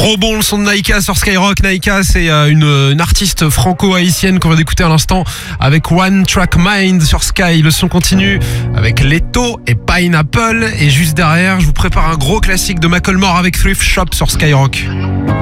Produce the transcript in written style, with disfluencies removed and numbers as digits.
Gros bon le son de Naïka sur Skyrock. Naïka, c'est une artiste franco-haïtienne qu'on vient d'écouter à l'instant avec One Track Mind sur Sky. Le son continue avec Leto et Pineapple. Et juste derrière, je vous prépare un gros classique de Macklemore avec Thrift Shop sur Skyrock.